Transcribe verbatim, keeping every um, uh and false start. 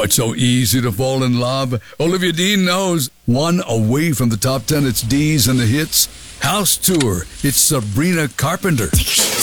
it's so easy to fall in love. Olivia Dean knows. One away from the top ten, it's D's and the Hits. House Tour, it's Sabrina Carpenter.